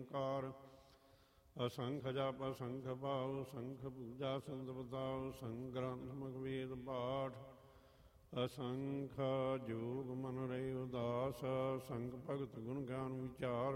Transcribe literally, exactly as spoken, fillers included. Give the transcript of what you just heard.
ਕਾਰ ਅਸੰਖ ਜਪ ਅਸੰਖ ਭਾਉ ਸੰਖ ਪੂਜਾ ਸੰਤ ਬਤਾਉ ਸੰਖ ਗ੍ਰੰਥ ਮੁਖਵੇਦ ਪਾਠ ਅਸੰਖ ਜੋਗ ਮਨ ਰਹੇ ਉਦਾਸ ਸੰਖ ਭਗਤ ਗੁਣ ਗਿਆਨ ਵਿਚਾਰ